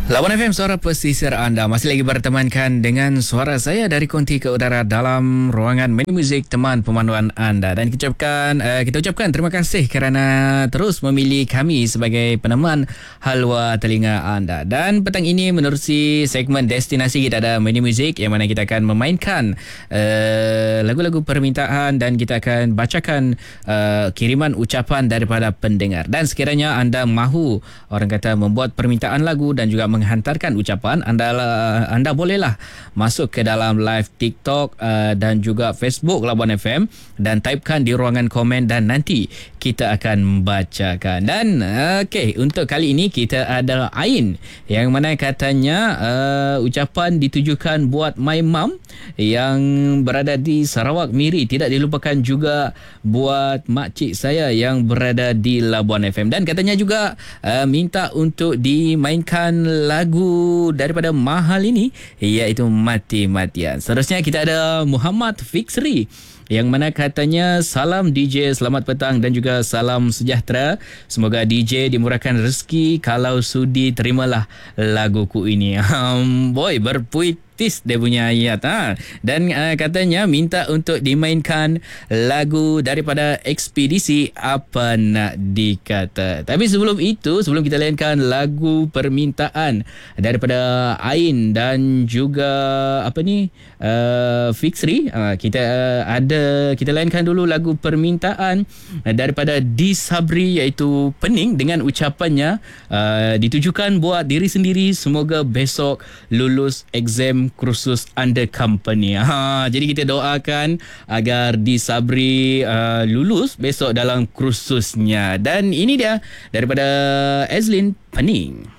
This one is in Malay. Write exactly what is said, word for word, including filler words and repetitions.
Lawan F M, suara pesisir anda. Masih lagi bertemankan dengan suara saya dari konti ke udara dalam ruangan menu muzik teman pemanduan anda. Dan kita ucapkan, uh, kita ucapkan terima kasih kerana terus memilih kami sebagai peneman halwa telinga anda. Dan petang ini menerusi segmen destinasi, kita ada menu muzik yang mana kita akan memainkan uh, lagu-lagu permintaan dan kita akan bacakan uh, kiriman ucapan daripada pendengar. Dan sekiranya anda mahu, orang kata, membuat permintaan lagu dan juga menghantarkan ucapan, anda anda bolehlah masuk ke dalam live TikTok uh, dan juga Facebook Labuan F M dan typekan di ruangan komen dan nanti kita akan membacakan. Dan uh, okey, untuk kali ini kita ada Ain yang mana katanya uh, ucapan ditujukan buat my mum yang berada di Sarawak Miri. Tidak dilupakan juga buat makcik saya yang berada di Labuan F M, dan katanya juga uh, minta untuk dimainkan lagu daripada mahal ini, iaitu Mati-Matian. Seterusnya kita ada Muhammad Fiksri yang mana katanya salam D J, selamat petang dan juga salam sejahtera. Semoga D J dimurahkan rezeki, kalau sudi terimalah laguku ini. Um, boy, berpuitis dia punya ayat. Ha? Dan uh, katanya minta untuk dimainkan lagu daripada Ekspedisi Apa Nak Dikata. Tapi sebelum itu, sebelum kita layankan lagu permintaan daripada Ain dan juga apa ni uh, Fiksri, uh, kita uh, ada kita layankan dulu lagu permintaan daripada D Sabri, iaitu Pening, dengan ucapannya uh, ditujukan buat diri sendiri, semoga besok lulus exam kursus under company. Ha, jadi kita doakan agar D Sabri uh, lulus besok dalam kursusnya. Dan ini dia daripada Azlin, Pening.